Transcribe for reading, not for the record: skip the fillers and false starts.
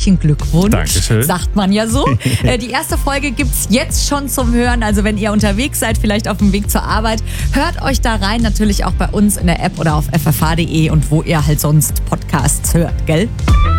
herzlichen Glückwunsch. Dankeschön. Sagt man ja so. Die erste Folge gibt's jetzt schon zum Hören. Also wenn ihr unterwegs seid, vielleicht auf dem Weg zur Arbeit, hört euch da rein. Natürlich auch bei uns in der App oder auf ffh.de und wo ihr halt sonst Podcasts hört, gell?